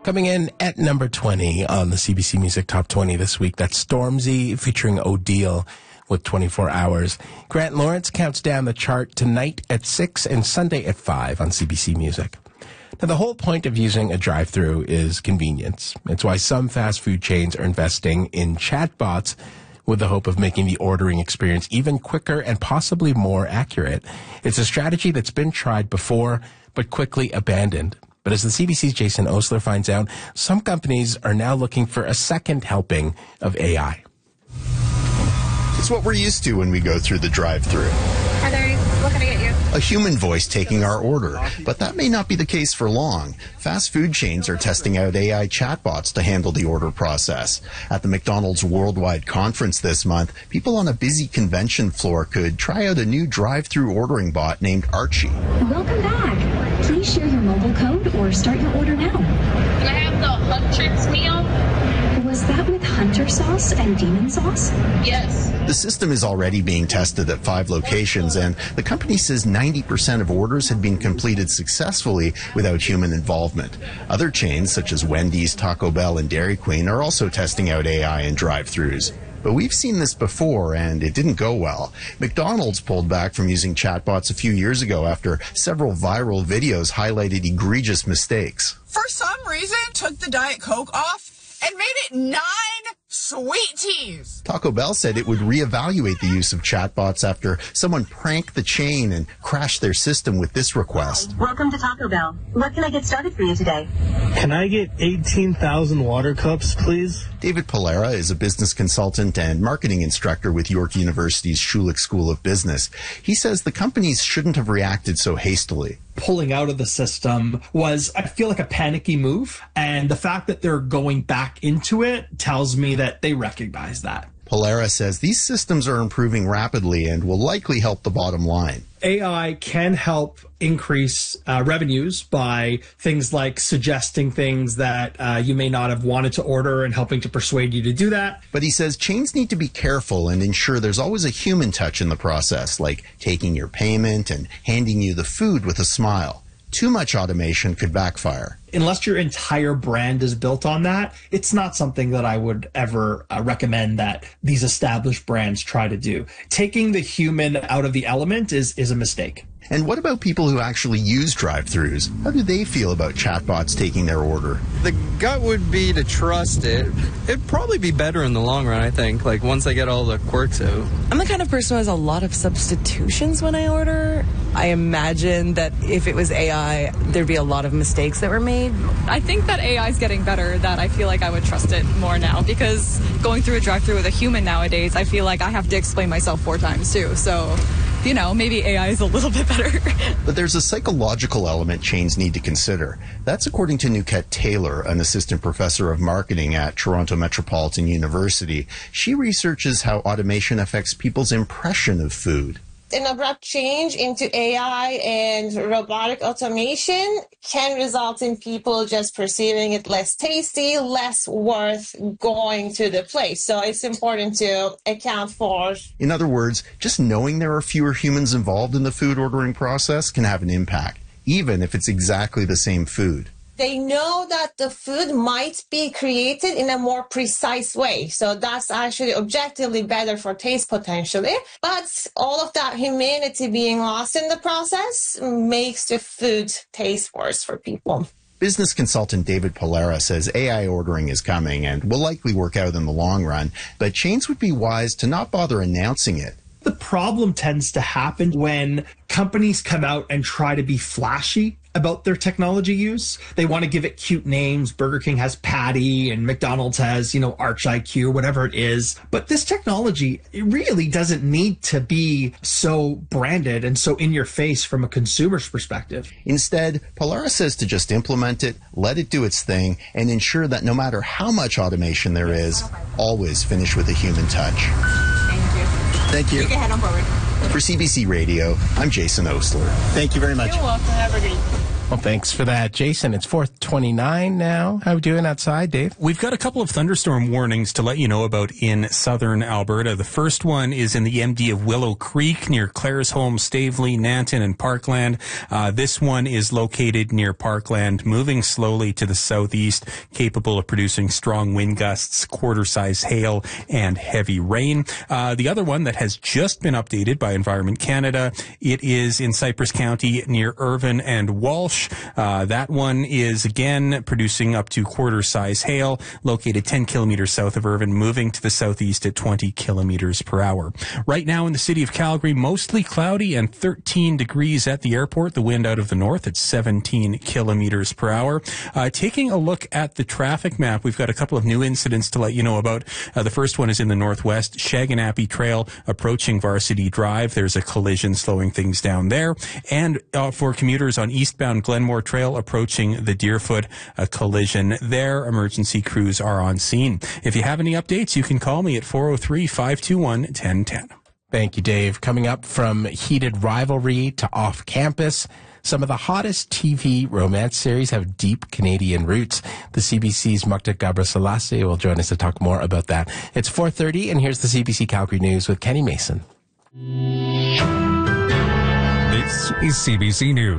Coming in at number 20 on the CBC Music Top 20 this week, that's Stormzy featuring Odile with 24 Hours. Grant Lawrence counts down the chart tonight at 6 and Sunday at 5 on CBC Music. Now, the whole point of using a drive-thru is convenience. It's why some fast food chains are investing in chatbots with the hope of making the ordering experience even quicker and possibly more accurate. It's a strategy that's been tried before, but quickly abandoned. But as the CBC's Jason Osler finds out, some companies are now looking for a second helping of AI. It's what we're used to when we go through the drive-thru. Hi there, what can I get you? A human voice taking our order, but that may not be the case for long. Fast food chains are testing out AI chatbots to handle the order process. At the McDonald's Worldwide Conference this month, people on a busy convention floor could try out a new drive-thru ordering bot named Archie. Welcome back. Please share your mobile code or start your order now. Can I have the Huntrix meal? Was that with Hunter sauce and demon sauce? Yes. The system is already being tested at 5 locations, and the company says 90% of orders had been completed successfully without human involvement. Other chains, such as Wendy's, Taco Bell, and Dairy Queen, are also testing out AI in drive-thrus. But we've seen this before, and it didn't go well. McDonald's pulled back from using chatbots a few years ago after several viral videos highlighted egregious mistakes. For some reason, took the Diet Coke off and made it 9 sweet teas. Taco Bell said it would reevaluate the use of chatbots after someone pranked the chain and crashed their system with this request. Welcome to Taco Bell. What can I get started for you today? Can I get 18,000 water cups, please? David Polera is a business consultant and marketing instructor with York University's Schulich School of Business. He says the companies shouldn't have reacted so hastily. Pulling out of the system was, I feel like, a panicky move. And the fact that they're going back into it tells me that they recognize that. Polera says these systems are improving rapidly and will likely help the bottom line. AI can help increase revenues by things like suggesting things that you may not have wanted to order and helping to persuade you to do that. But he says chains need to be careful and ensure there's always a human touch in the process, like taking your payment and handing you the food with a smile. Too much automation could backfire. Unless your entire brand is built on that, it's not something that I would ever recommend that these established brands try to do. Taking the human out of the element is a mistake. And what about people who actually use drive-thrus? How do they feel about chatbots taking their order? The gut would be to trust it. It'd probably be better in the long run, I think, like once I get all the quirks out. I'm the kind of person who has a lot of substitutions when I order. I imagine that if it was AI, there'd be a lot of mistakes that were made. I think that AI is getting better, that I feel like I would trust it more now, because going through a drive-thru with a human nowadays, I feel like I have to explain myself 4 times too. So, you know, maybe AI is a little bit better. But there's a psychological element chains need to consider. That's according to Nuket Taylor, an assistant professor of marketing at Toronto Metropolitan University. She researches how automation affects people's impression of food. An abrupt change into AI and robotic automation can result in people just perceiving it less tasty, less worth going to the place. So it's important to account for. In other words, just knowing there are fewer humans involved in the food ordering process can have an impact, even if it's exactly the same food. They know that the food might be created in a more precise way. So that's actually objectively better for taste potentially. But all of that humanity being lost in the process makes the food taste worse for people. Business consultant David Polera says AI ordering is coming and will likely work out in the long run, but chains would be wise to not bother announcing it. The problem tends to happen when companies come out and try to be flashy about their technology use. They want to give it cute names. Burger King has Patty and McDonald's has, Arch IQ, whatever it is. But this technology, it really doesn't need to be so branded and so in your face from a consumer's perspective. Instead, Polera says to just implement it, let it do its thing, and ensure that no matter how much automation there is, always finish with a human touch. Thank you. You can head on forward. For CBC Radio, I'm Jason Osler. Thank you very much. You're welcome. Have a great day. Well, thanks for that, Jason. It's 4:29 now. How are we doing outside, Dave? We've got a couple of thunderstorm warnings to let you know about in southern Alberta. The first one is in the MD of Willow Creek near Claresholm, Staveley, Nanton, and Parkland. This one is located near Parkland, moving slowly to the southeast, capable of producing strong wind gusts, quarter-size hail, and heavy rain. The other one that has just been updated by Environment Canada, it is in Cypress County near Irvine and Walsh. That one is again producing up to quarter-size hail, located 10 kilometers south of Irvine, moving to the southeast at 20 kilometers per hour. Right now in the city of Calgary, mostly cloudy and 13 degrees at the airport. The wind out of the north at 17 kilometers per hour. Taking a look at the traffic map, we've got a couple of new incidents to let you know about. The first one is in the northwest, Shaganappy Trail approaching Varsity Drive. There's a collision slowing things down there. And for commuters on eastbound Glenmore Trail approaching the Deerfoot, a collision there. Emergency crews are on scene. If you have any updates, you can call me at 403-521-1010. Thank you, Dave. Coming up, from heated rivalry to off-campus, some of the hottest TV romance series have deep Canadian roots. The CBC's Mukta Gabraselassie will join us to talk more about that. It's 4:30, and here's the CBC Calgary News with Kenny Mason. This is CBC News.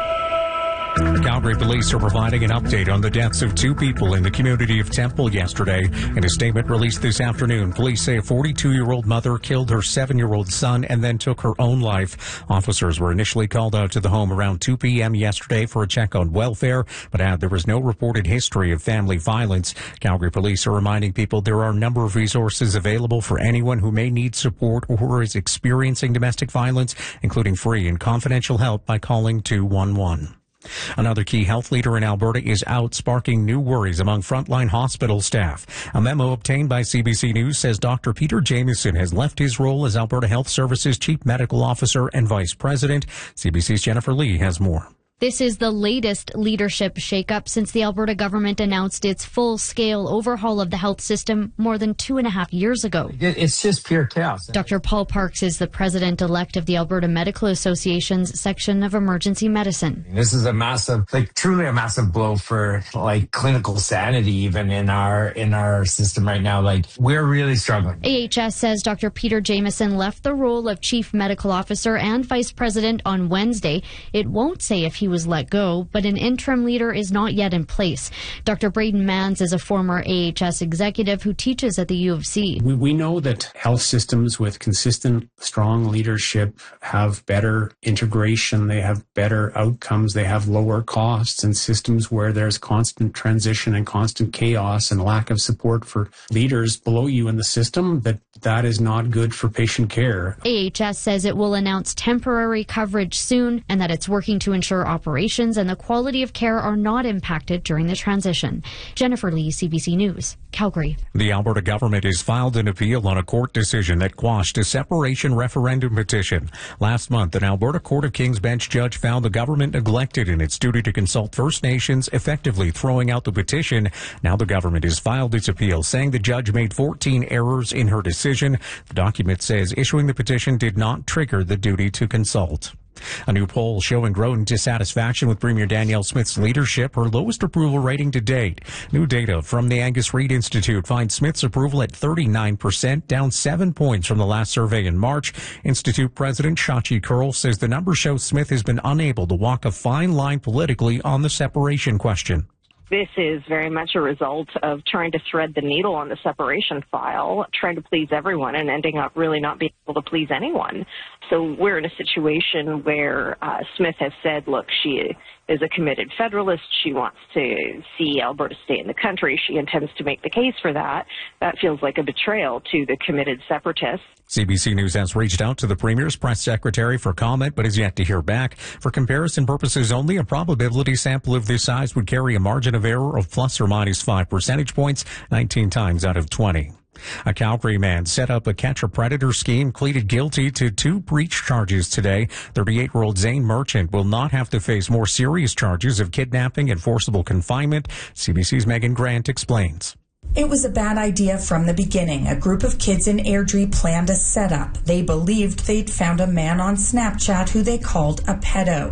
Calgary police are providing an update on the deaths of two people in the community of Temple yesterday. In a statement released this afternoon, police say a 42-year-old mother killed her 7-year-old son and then took her own life. Officers were initially called out to the home around 2 p.m. yesterday for a check on welfare, but there was no reported history of family violence. Calgary police are reminding people there are a number of resources available for anyone who may need support or is experiencing domestic violence, including free and confidential help by calling 211. Another key health leader in Alberta is out, sparking new worries among frontline hospital staff. A memo obtained by CBC News says Dr. Peter Jamieson has left his role as Alberta Health Services Chief Medical Officer and Vice President. CBC's Jennifer Lee has more. This is the latest leadership shakeup since the Alberta government announced its full-scale overhaul of the health system more than 2.5 years ago. It's just pure chaos. Dr. Paul Parks is the president-elect of the Alberta Medical Association's section of emergency medicine. This is a massive, truly a massive blow for clinical sanity even in our system right now. We're really struggling. AHS says Dr. Peter Jamieson left the role of chief medical officer and vice president on Wednesday. It won't say if he was let go, but an interim leader is not yet in place. Dr. Braden Manns is a former AHS executive who teaches at the U of C. We know that health systems with consistent, strong leadership have better integration, they have better outcomes, they have lower costs, and systems where there's constant transition and constant chaos and lack of support for leaders below you in the system, that is not good for patient care. AHS says it will announce temporary coverage soon and that it's working to ensure operations and the quality of care are not impacted during the transition. Jennifer Lee, CBC News, Calgary. The Alberta government has filed an appeal on a court decision that quashed a separation referendum petition. Last month, an Alberta Court of King's Bench judge found the government neglected in its duty to consult First Nations, effectively throwing out the petition. Now the government has filed its appeal, saying the judge made 14 errors in her decision. The document says issuing the petition did not trigger the duty to consult. A new poll showing growing dissatisfaction with Premier Danielle Smith's leadership, her lowest approval rating to date. New data from the Angus Reid Institute finds Smith's approval at 39%, down 7 points from the last survey in March. Institute President Shachi Kurl says the number shows Smith has been unable to walk a fine line politically on the separation question. This is very much a result of trying to thread the needle on the separation file, trying to please everyone and ending up really not being able to please anyone. So we're in a situation where Smith has said, look, she is a committed federalist. She wants to see Alberta stay in the country. She intends to make the case for that. That feels like a betrayal to the committed separatists. CBC News has reached out to the Premier's press secretary for comment, but has yet to hear back. For comparison purposes only, a probability sample of this size would carry a margin of error of plus or minus 5 percentage points, 19 times out of 20. A Calgary man set up a catch-a-predator scheme, pleaded guilty to 2 breach charges today. 38-year-old Zane Merchant will not have to face more serious charges of kidnapping and forcible confinement. CBC's Megan Grant explains. It was a bad idea from the beginning. A group of kids in Airdrie planned a setup. They believed they'd found a man on Snapchat who they called a pedo.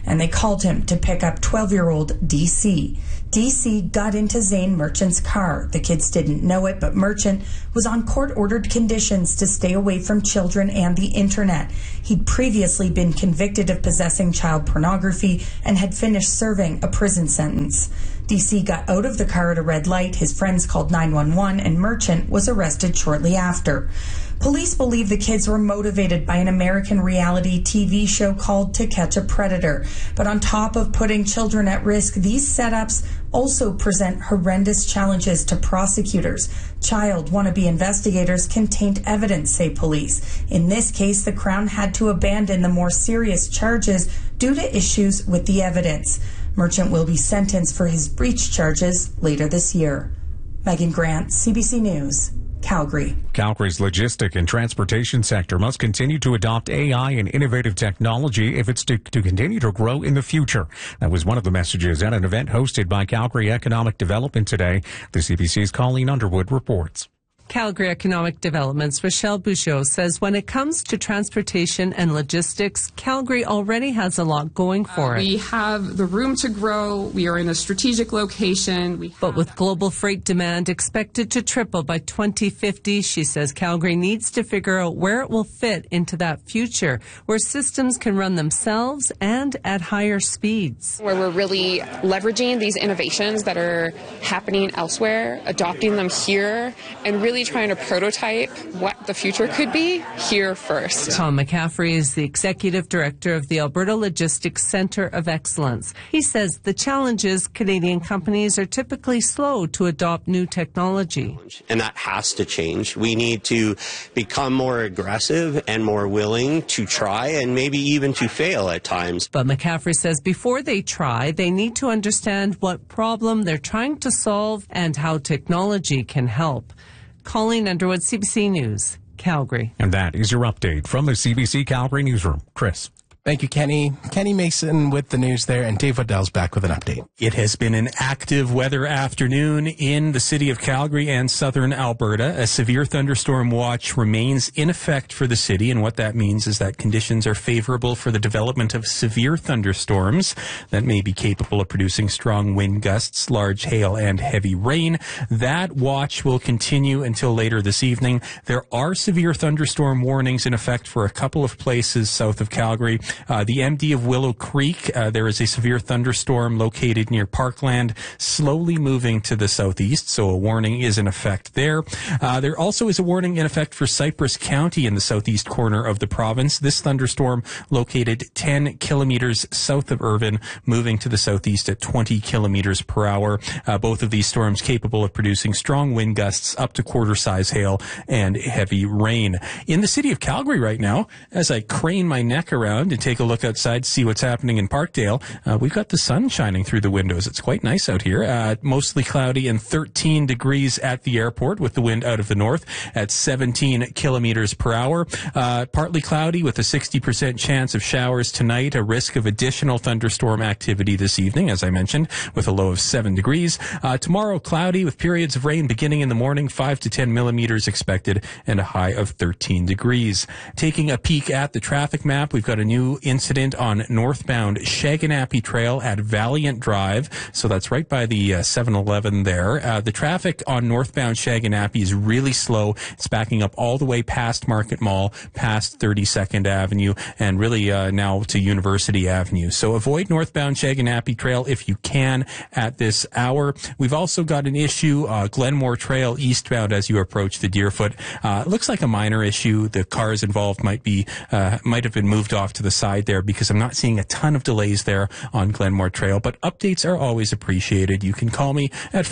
and they called him to pick up 12-year-old DC. DC got into Zane Merchant's car. The kids didn't know it, but Merchant was on court-ordered conditions to stay away from children and the internet. He'd previously been convicted of possessing child pornography and had finished serving a prison sentence. DC got out of the car at a red light. His friends called 911, and Merchant was arrested shortly after. Police believe the kids were motivated by an American reality TV show called To Catch a Predator. But on top of putting children at risk, these setups also present horrendous challenges to prosecutors. Child wannabe investigators can taint evidence, say police. In this case, the Crown had to abandon the more serious charges due to issues with the evidence. Merchant will be sentenced for his breach charges later this year. Megan Grant, CBC News, Calgary. Calgary's logistic and transportation sector must continue to adopt AI and innovative technology if it's to continue to grow in the future. That was one of the messages at an event hosted by Calgary Economic Development today. The CBC's Colleen Underwood reports. Calgary Economic Development's Rochelle Bouchot says when it comes to transportation and logistics, Calgary already has a lot going for it. We have the room to grow. We are in a strategic location. But with global freight demand expected to triple by 2050, she says Calgary needs to figure out where it will fit into that future, where systems can run themselves and at higher speeds. Where we're really leveraging these innovations that are happening elsewhere, adopting them here, and really trying to prototype what the future could be here first. Tom McCaffrey is the executive director of the Alberta Logistics Centre of Excellence. He says the challenge is Canadian companies are typically slow to adopt new technology. And that has to change. We need to become more aggressive and more willing to try and maybe even to fail at times. But McCaffrey says before they try, they need to understand what problem they're trying to solve and how technology can help. Colleen Underwood, CBC News, Calgary. And that is your update from the CBC Calgary newsroom. Chris. Thank you, Kenny. Kenny Mason with the news there, and Dave Waddell's back with an update. It has been an active weather afternoon in the city of Calgary and southern Alberta. A severe thunderstorm watch remains in effect for the city, and what that means is that conditions are favorable for the development of severe thunderstorms that may be capable of producing strong wind gusts, large hail, and heavy rain. That watch will continue until later this evening. There are severe thunderstorm warnings in effect for a couple of places south of Calgary. The MD of Willow Creek, there is a severe thunderstorm located near Parkland, slowly moving to the southeast, so a warning is in effect there. There also is a warning in effect for Cypress County in the southeast corner of the province. This thunderstorm located 10 kilometers south of Irvine, moving to the southeast at 20 kilometers per hour. Both of these storms capable of producing strong wind gusts, up to quarter-size hail, and heavy rain. In the city of Calgary right now, as I crane my neck around and take a look outside, see what's happening in Parkdale. We've got the sun shining through the windows. It's quite nice out here. Mostly cloudy and 13 degrees at the airport with the wind out of the north at 17 kilometers per hour. Partly cloudy with a 60% chance of showers tonight, a risk of additional thunderstorm activity this evening, as I mentioned, with a low of 7 degrees. Tomorrow, cloudy with periods of rain beginning in the morning, 5 to 10 millimeters expected, and a high of 13 degrees. Taking a peek at the traffic map, we've got a new incident on northbound Shaganappi Trail at Valiant Drive. So that's right by the 7-Eleven there. The traffic on northbound Shaganappi is really slow. It's backing up all the way past Market Mall, past 32nd Avenue, and really now to University Avenue. So avoid northbound Shaganappi Trail if you can at this hour. We've also got an issue, Glenmore Trail eastbound as you approach the Deerfoot. It looks like a minor issue. The cars involved might have been moved off to the side there because I'm not seeing a ton of delays there on Glenmore Trail, but updates are always appreciated. You can call me at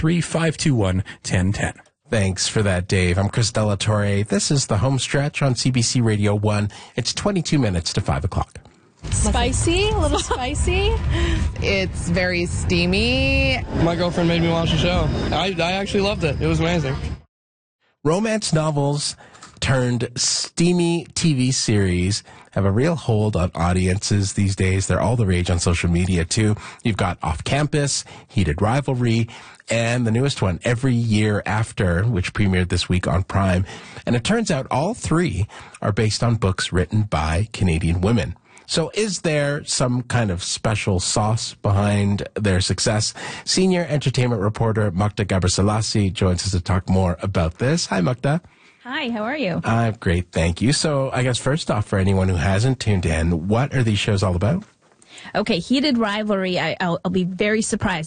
403-521-1010. Thanks for that, Dave. I'm Chris Delatorre. This is the home stretch on CBC Radio 1. It's 22 minutes to 5 o'clock. Spicy, a little spicy. It's very steamy. My girlfriend made me watch the show. I actually loved it. It was amazing. Romance novels turned steamy TV series have a real hold on audiences these days. They're all the rage on social media, too. You've got Off Campus, Heated Rivalry, and the newest one, Every Year After, which premiered this week on Prime. And it turns out all three are based on books written by Canadian women. So is there some kind of special sauce behind their success? Senior entertainment reporter Mukta Gabraselassie joins us to talk more about this. Hi, Mukta. Hi, how are you? I'm great, thank you. So I guess first off, for anyone who hasn't tuned in, what are these shows all about? Okay, heated rivalry. I'll be very surprised